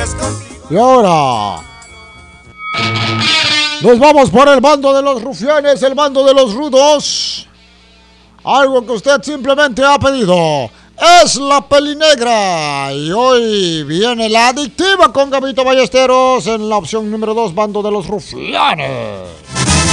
Y ahora nos vamos por el bando de los rufianes, el bando de los rudos. Algo que usted simplemente ha pedido. Es la pelinegra. Y hoy viene la adictiva con Gabito Ballesteros en la opción número 2, bando de los rufianes.